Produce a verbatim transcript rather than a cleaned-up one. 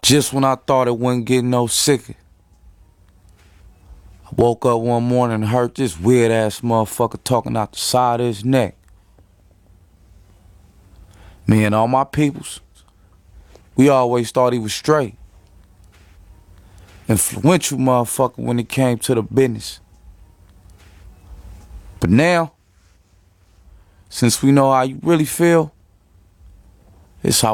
Just when I thought it wasn't getting no sicker, I woke up one morning and heard this weird ass motherfucker talking out the side of his neck. Me and all my peoples, we always thought he was straight. Influential motherfucker when it came to the business. But now, since we know how you really feel, it's how